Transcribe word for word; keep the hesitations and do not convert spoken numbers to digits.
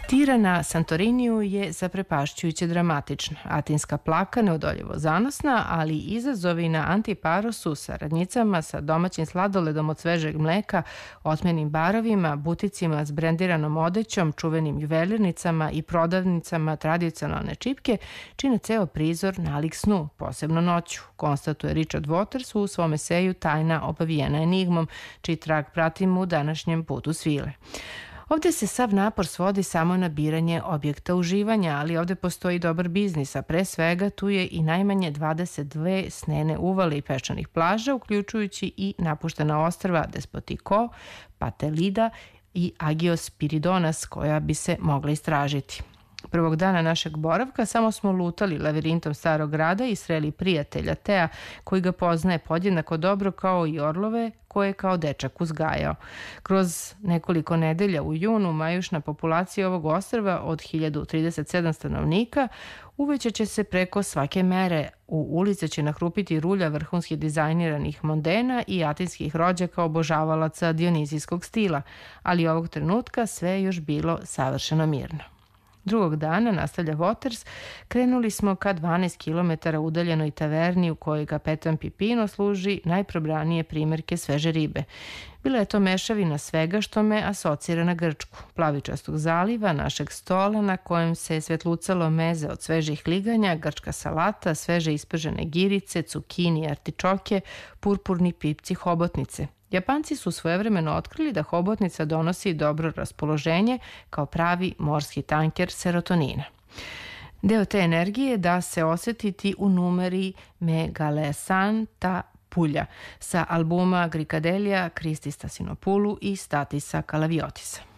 Tira na Santoriniju je zaprepašćujuće dramatična. Atinska plaka neodoljivo zanosna, ali izazovi na Antiparosu sa radnjicama sa domaćim sladoledom od svežeg mleka, otmenim barovima, buticima s brendiranom odećom, čuvenim juvelirnicama i prodavnicama tradicionalne čipke čine ceo prizor nalik snu, posebno noću, konstatuje Richard Waters u svom eseju Tajna obavijena enigmom, čiji trag pratimo u današnjem putu svile. Ovde se sav napor svodi samo na biranje objekta uživanja, ali ovde postoji dobar biznis, a pre svega tu je i najmanje dvadeset dve snene uvale i peščanih plaža, uključujući i napuštena ostrva Despotiko, Patelida i Agios Spiridonas, koja bi se mogla istražiti. Prvog dana našeg boravka samo smo lutali lavirintom starog grada i sreli prijatelja Tea, koji ga poznaje podjednako dobro kao i orlove koje je kao dečak uzgajao. Kroz nekoliko nedelja u junu majušna populacija ovog ostrva od hiljadu trideset sedam stanovnika uvećaće se preko svake mere. U ulice će nahrupiti rulja vrhunski dizajniranih mondena i atinskih rođaka obožavalaca dionizijskog stila, ali ovog trenutka sve je još bilo savršeno mirno. Drugog dana, nastavlja Waters, krenuli smo ka dvanaest kilometara udaljenoj taverni u kojoj kapetan Pipino služi najprobranije primerke sveže ribe. Bila je to mešavina svega što me asocira na Grčku, plavičastog zaliva, našeg stola na kojem se svetlucalo meze od svežih liganja, grčka salata, sveže ispržene girice, cukini, artičoke, purpurni pipci hobotnice. Japanci su svojevremeno otkrili da hobotnica donosi dobro raspoloženje kao pravi morski tanker serotonina. Deo te energije da se osetiti u numeri Megalesanta Pulja sa albuma Grikadelija, Kristi Stasinopoulou i Statisa Kalaviotisa.